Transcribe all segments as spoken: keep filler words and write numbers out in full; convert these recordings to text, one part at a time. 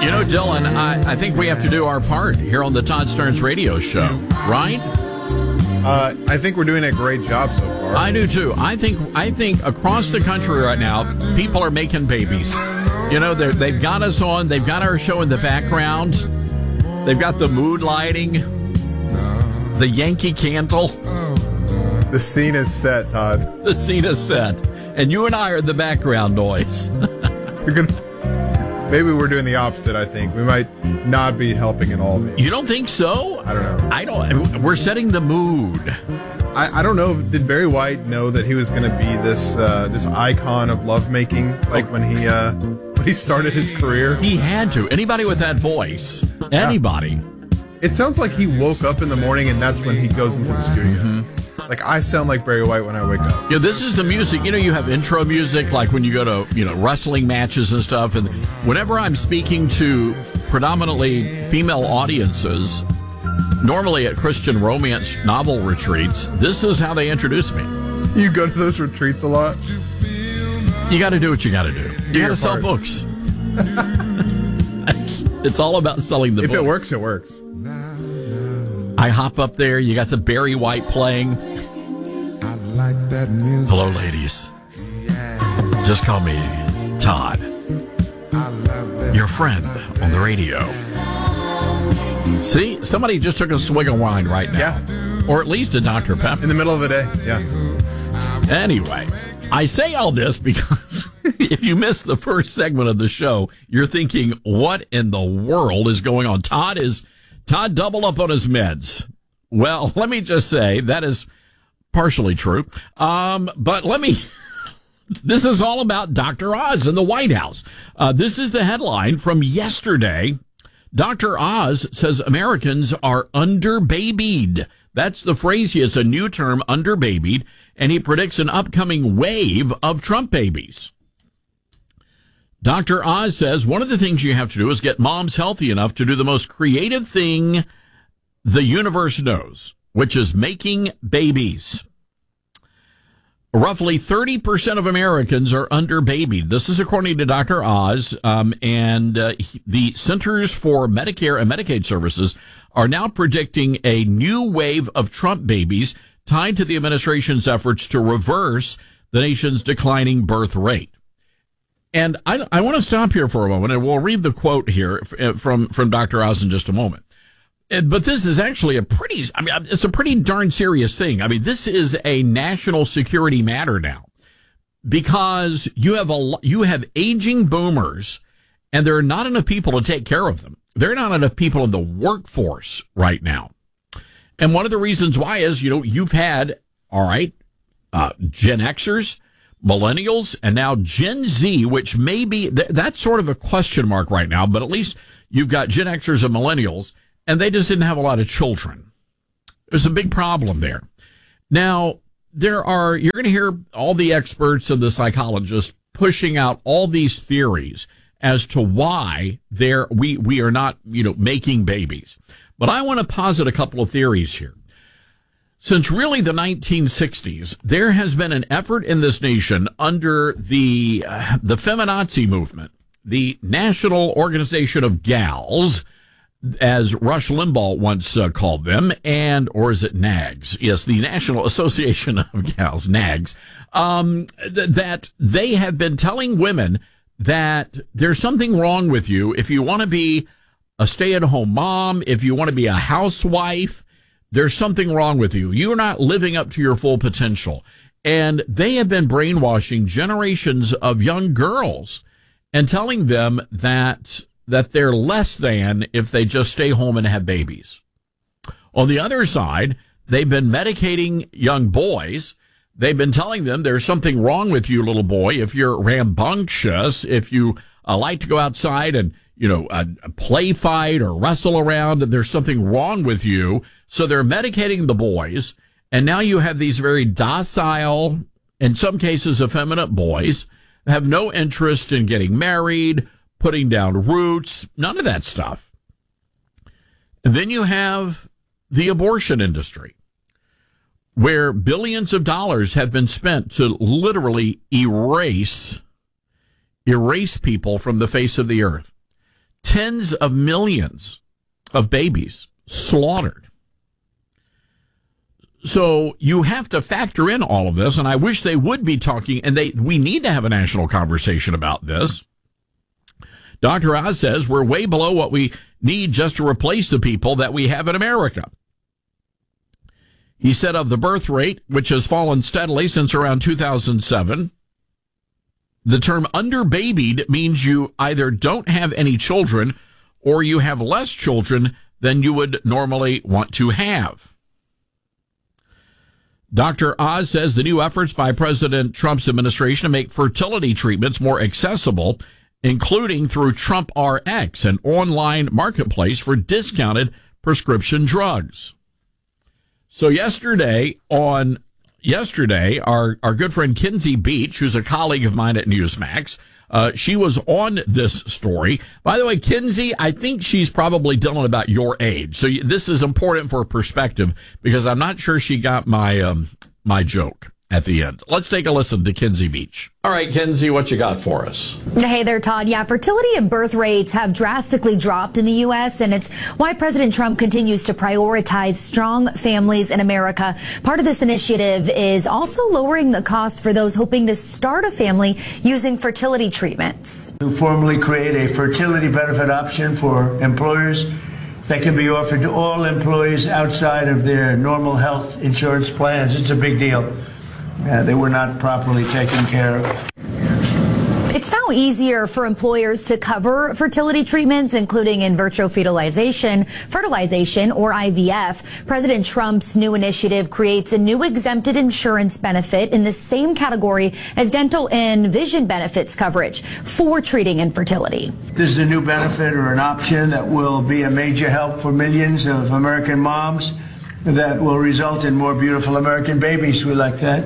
You know, Dylan, I, I think we have to do our part here on the Todd Stearns Radio Show, right? Uh, I think we're doing a great job so far. I do too. I think I think across the country right now, people are making babies. You know, they've got us on. They've got our show in the background. They've got the mood lighting, the Yankee Candle. The scene is set, Todd. The scene is set, and you and I are the background noise. You're gonna. Maybe we're doing the opposite. I think we might not be helping at all. Maybe. You don't think so? I don't know. I don't. We're setting the mood. I, I don't know. Did Barry White know that he was going to be this uh, this icon of lovemaking? Like when he uh, when he started his career, he had to. Anybody with that voice, anybody. Yeah. It sounds like he woke up in the morning and that's when he goes into the studio. Mm-hmm. Like, I sound like Barry White when I wake up. Yeah, this is the music. You know, you have intro music, like when you go to, you know, wrestling matches and stuff. And whenever I'm speaking to predominantly female audiences, normally at Christian romance novel retreats, this is how they introduce me. You go to those retreats a lot? You got to do what you got to do. You got to sell part. books. it's, it's all about selling the if books. If it works, it works. I hop up there. You got the Barry White playing. I like that music. Hello, ladies. Just call me Todd. I love your friend on the radio. See, somebody just took a swig of wine right now. Yeah. Or at least a Doctor Pepper. In the middle of the day, yeah. Anyway, I say all this because if you missed the first segment of the show, you're thinking, what in the world is going on? Todd is... Todd doubled up on his meds. Well, let me just say that is partially true. Um, but let me, this is all about Doctor Oz in the White House. Uh, this is the headline from yesterday. Doctor Oz says Americans are underbabied. That's the phrase. He has a new term, underbabied, and he predicts an upcoming wave of Trump babies. Doctor Oz says one of the things you have to do is get moms healthy enough to do the most creative thing the universe knows, which is making babies. Roughly thirty percent of Americans are underbabied. This is according to Doctor Oz, um, and uh, the Centers for Medicare and Medicaid Services are now predicting a new wave of Trump babies tied to the administration's efforts to reverse the nation's declining birth rate. And I, I want to stop here for a moment, and we'll read the quote here from, from Doctor Oz in just a moment. But this is actually a pretty, I mean, it's a pretty darn serious thing. I mean, this is a national security matter now because you have a, you have aging boomers and there are not enough people to take care of them. There are not enough people in the workforce right now. And one of the reasons why is, you know, you've had, all right, uh, Gen Xers, Millennials, and now Gen Z, which may be, th- that's sort of a question mark right now, but at least you've got Gen Xers and Millennials, and they just didn't have a lot of children. There's a big problem there. Now, there are, you're going to hear all the experts and the psychologists pushing out all these theories as to why there we, we are not, you know, making babies. But I want to posit a couple of theories here. Since really the nineteen sixties, there has been an effort in this nation under the uh, the feminazi movement, the National Organization of Gals, as Rush Limbaugh once uh, called them, and, or is it NAGS? Yes, the National Association of Gals, NAGS, um, th- that they have been telling women that there's something wrong with you if you want to be a stay-at-home mom, if you want to be a housewife. There's something wrong with you. You're not living up to your full potential. And they have been brainwashing generations of young girls and telling them that that they're less than if they just stay home and have babies. On the other side, they've been medicating young boys. They've been telling them there's something wrong with you, little boy, if you're rambunctious, if you uh, like to go outside and, you know, uh, play fight or wrestle around, there's something wrong with you. So they're medicating the boys, and now you have these very docile, in some cases effeminate boys, have no interest in getting married, putting down roots, none of that stuff. And then you have the abortion industry, where billions of dollars have been spent to literally erase, erase people from the face of the earth, Tens of millions of babies slaughtered. So you have to factor in all of this, and I wish they would be talking, and they we need to have a national conversation about this. Doctor Oz says we're way below what we need just to replace the people that we have in America. He said of the birth rate, which has fallen steadily since around two thousand seven, the term underbabied means you either don't have any children or you have less children than you would normally want to have. Doctor Oz says the new efforts by President Trump's administration to make fertility treatments more accessible, including through Trump R X, an online marketplace for discounted prescription drugs. So yesterday on yesterday, our, our good friend Kinsey Beach, who's a colleague of mine at Newsmax, uh, she was on this story. By the way, Kinsey, I think she's probably dealing about your age. So this is important for perspective because I'm not sure she got my, um, my joke at the end. Let's take a listen to Kinsey Beach. All right, Kinsey, what you got for us? Hey there, Todd. Yeah, fertility and birth rates have drastically dropped in the U S, and it's why President Trump continues to prioritize strong families in America. Part of this initiative is also lowering the cost for those hoping to start a family using fertility treatments. To formally create a fertility benefit option for employers that can be offered to all employees outside of their normal health insurance plans. It's a big deal. Uh, they were not properly taken care of. It's now easier for employers to cover fertility treatments, including in vitro fertilization, fertilization, or I V F. President Trump's new initiative creates a new exempted insurance benefit in the same category as dental and vision benefits coverage for treating infertility. This is a new benefit or an option that will be a major help for millions of American moms that will result in more beautiful American babies. We like that.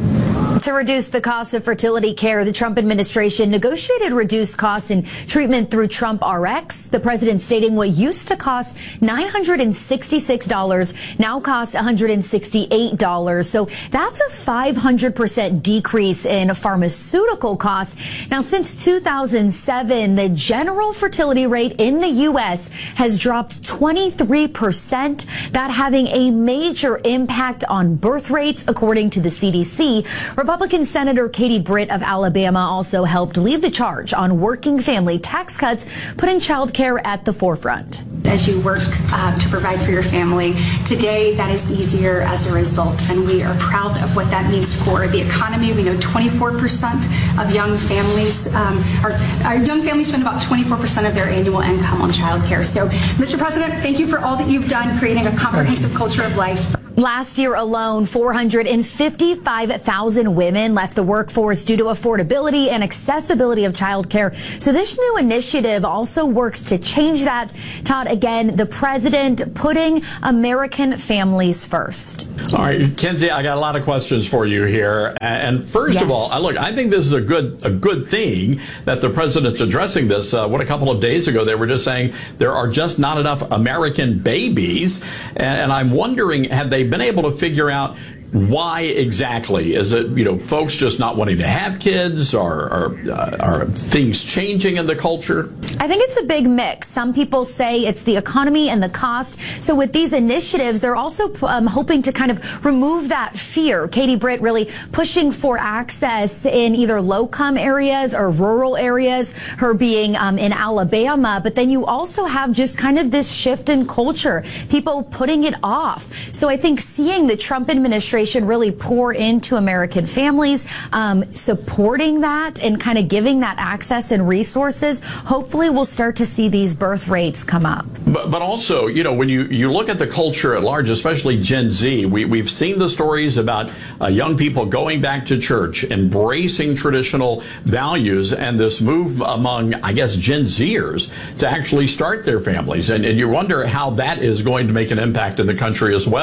To reduce the cost of fertility care, the Trump administration negotiated reduced costs in treatment through Trump R X. The president stating what used to cost nine hundred sixty-six dollars now costs one hundred sixty-eight dollars. So that's a five hundred percent decrease in pharmaceutical costs. Now, since two thousand seven, the general fertility rate in the U S has dropped twenty-three percent, that having a major impact on birth rates, according to the C D C. Republican Senator Katie Britt of Alabama also helped lead the charge on working family tax cuts, putting child care at the forefront. As you work uh, to provide for your family, today that is easier as a result, and we are proud of what that means for the economy. We know twenty-four percent of young families, um, our, our young families spend about twenty-four percent of their annual income on child care. So, Mister President, thank you for all that you've done creating a comprehensive culture of life. Last year alone, four hundred fifty-five thousand women left the workforce due to affordability and accessibility of childcare. So this new initiative also works to change that. Todd, again, the president putting American families first. All right, Kinsey, I got a lot of questions for you here. And first yes. of all, look, I think this is a good a good thing that the president's addressing this. Uh, what a couple of days ago, they were just saying there are just not enough American babies. And I'm wondering, have they been able to figure out why exactly? Is it, you know, folks just not wanting to have kids, or, or uh, are things changing in the culture? I think it's a big mix. Some people say it's the economy and the cost. So with these initiatives, they're also um, hoping to kind of remove that fear. Katie Britt really pushing for access in either low-income areas or rural areas, her being um, in Alabama. But then you also have just kind of this shift in culture, people putting it off. So I think seeing the Trump administration really pour into American families, um, supporting that and kind of giving that access and resources, hopefully we'll start to see these birth rates come up. But, but also, you know, when you, you look at the culture at large, especially Gen Z, we, we've seen the stories about uh, young people going back to church, embracing traditional values, and this move among, I guess, Gen Zers to actually start their families. And, and you wonder how that is going to make an impact in the country as well.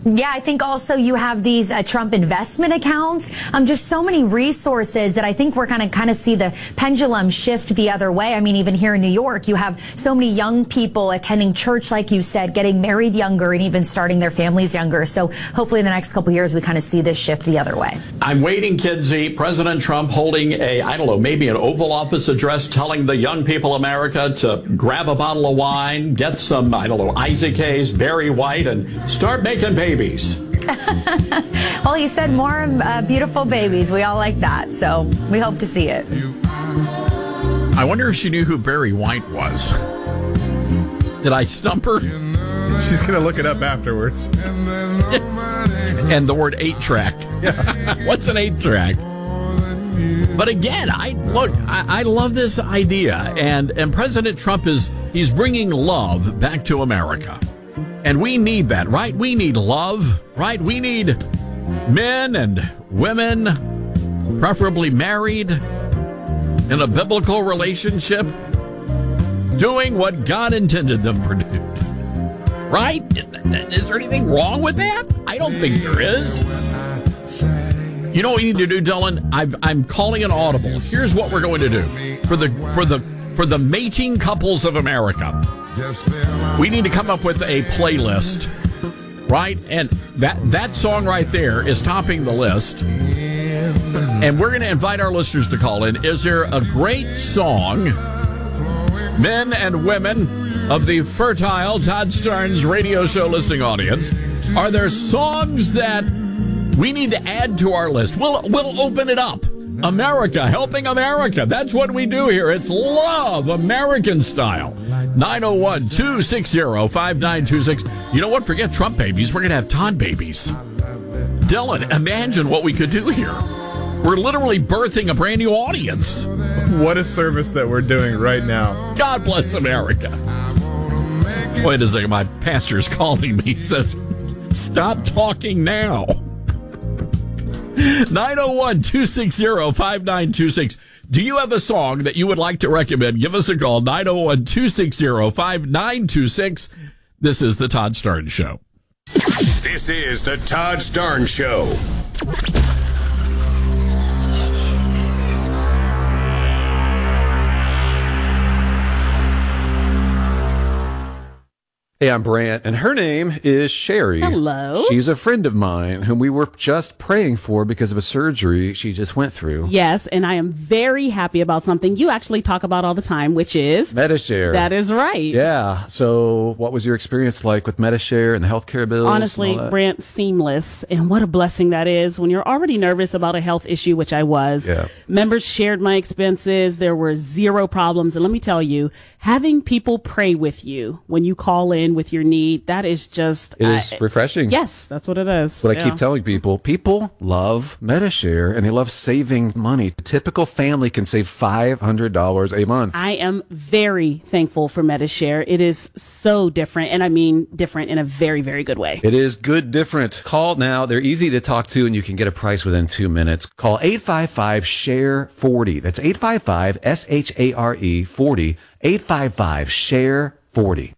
Yeah, I think also you have these uh, Trump investment accounts. Um, just so many resources that I think we're going to kind of see the pendulum shift the other way. I mean, even here in New York, you have so many young people attending church, like you said, getting married younger and even starting their families younger. So hopefully in the next couple of years, we kind of see this shift the other way. I'm waiting, Kinsey. President Trump holding a, I don't know, maybe an Oval Office address telling the young people of America to grab a bottle of wine, get some, I don't know, Isaac Hayes, Barry White, and start making babies. Babies. Well, he said more uh, beautiful babies. We all like that, so we hope to see it. I wonder if she knew who Barry White was. Did I stump her? She's going to look it up afterwards. And the word eight track. Yeah. What's an eight track? But again, I look, I, I love this idea, and and President Trump is he's bringing love back to America. And we need that, right? We need love, right? We need men and women, preferably married, in a biblical relationship, doing what God intended them to do. Right? Is there anything wrong with that? I don't think there is. You know what you need to do, Dylan? I've, I'm calling an audible. Here's what we're going to do for the for the for the mating couples of America. We need to come up with a playlist, right? And that that song right there is topping the list. And we're going to invite our listeners to call in. Is there a great song, men and women of the fertile Todd Starnes radio show listening audience, are there songs that we need to add to our list? We'll we'll open it up. America, helping America. That's what we do here. It's love, American style. nine oh one, two six zero, five nine two six. You know what? Forget Trump babies. We're going to have Todd babies. Dylan, imagine what we could do here. We're literally birthing a brand new audience. What a service that we're doing right now. God bless America. Wait a second. My pastor's calling me. He says, stop talking now. nine oh one, two six zero, five nine two six. Do you have a song that you would like to recommend? Give us a call, nine oh one, two six zero, five nine two six. This is the Todd Starnes Show. This is the Todd Starnes Show. Hey, I'm Brant, and her name is Sherry. Hello. She's a friend of mine whom we were just praying for because of a surgery she just went through. Yes, and I am very happy about something you actually talk about all the time, which is Medi-Share. That is right. Yeah. So what was your experience like with Medi-Share and the healthcare bills? Honestly, Brant, seamless. And what a blessing that is when you're already nervous about a health issue, which I was. Yeah. Members shared my expenses. There were zero problems. And let me tell you, having people pray with you when you call in with your need, that is just... It is uh, refreshing. Yes, that's what it is. What yeah. I keep telling people, people love Medi-Share and they love saving money. A typical family can save five hundred dollars a month. I am very thankful for Medi-Share. It is so different, and I mean different in a very, very good way. It is good different. Call now. They're easy to talk to, and you can get a price within two minutes. Call eight five five, S H A R E, forty. That's eight five five, S H A R E, forty. eight five five, S H A R E, forty.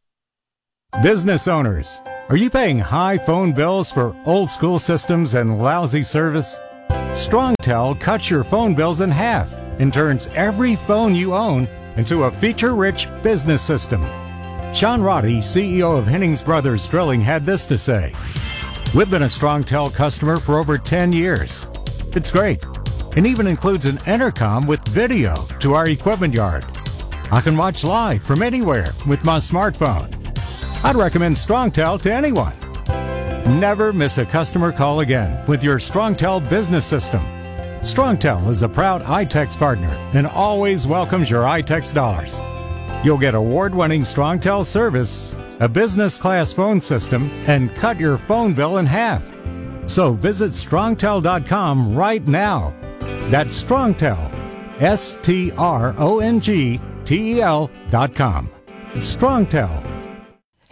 Business owners, are you paying high phone bills for old school systems and lousy service? StrongTel cuts your phone bills in half and turns every phone you own into a feature-rich business system. Sean Roddy, C E O of Hennings Brothers Drilling, had this to say. We've been a StrongTel customer for over ten years. It's great, and even includes an intercom with video to our equipment yard. I can watch live from anywhere with my smartphone. I'd recommend StrongTel to anyone. Never miss a customer call again with your StrongTel business system. StrongTel is a proud iTex partner and always welcomes your iTex dollars. You'll get award-winning StrongTel service, a business-class phone system, and cut your phone bill in half. So visit strongtel dot com right now. That's StrongTel, S T R O N G T E L dot com. It's StrongTel.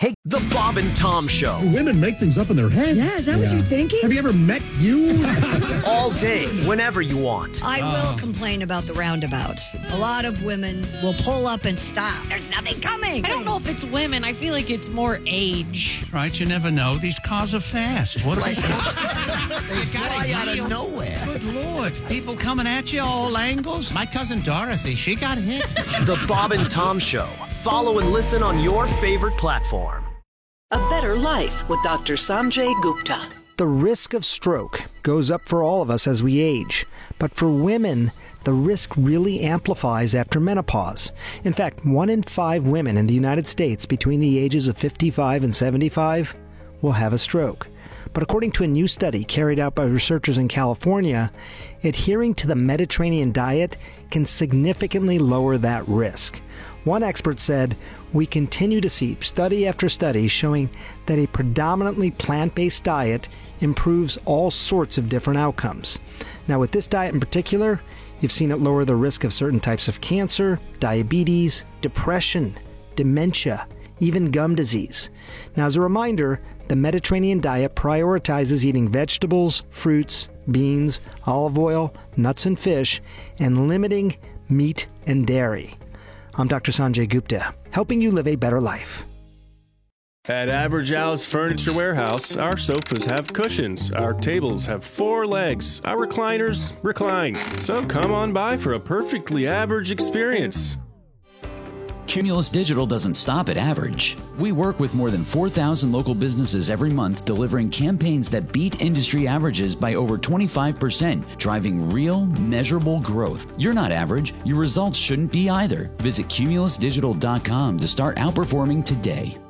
Hey, the Bob and Tom Show. Women make things up in their head. Yeah, is that yeah. what you're thinking? Have you ever met you? All day, whenever you want. I will complain about the roundabouts. A lot of women will pull up and stop. There's nothing coming. I don't know if it's women. I feel like it's more age. Right, you never know. These cars are fast. What like, they fly out of nowhere. Good Lord. People coming at you all angles. My cousin Dorothy, she got hit. The Bob and Tom Show. Follow and listen on your favorite platform. A better life with Doctor Sanjay Gupta. The risk of stroke goes up for all of us as we age, but for women, the risk really amplifies after menopause. In fact, one in five women in the United States between the ages of fifty-five and seventy-five will have a stroke. But according to a new study carried out by researchers in California, adhering to the Mediterranean diet can significantly lower that risk. One expert said, "We continue to see study after study showing that a predominantly plant-based diet improves all sorts of different outcomes." Now, with this diet in particular, you've seen it lower the risk of certain types of cancer, diabetes, depression, dementia, even gum disease. Now, as a reminder, the Mediterranean diet prioritizes eating vegetables, fruits, beans, olive oil, nuts and fish, and limiting meat and dairy. I'm Doctor Sanjay Gupta, helping you live a better life. At Average Al's Furniture Warehouse, our sofas have cushions, our tables have four legs, our recliners recline. So come on by for a perfectly average experience. Cumulus Digital doesn't stop at average. We work with more than four thousand local businesses every month, delivering campaigns that beat industry averages by over twenty-five percent, driving real, measurable growth. You're not average. Your results shouldn't be either. Visit Cumulus Digital dot com to start outperforming today.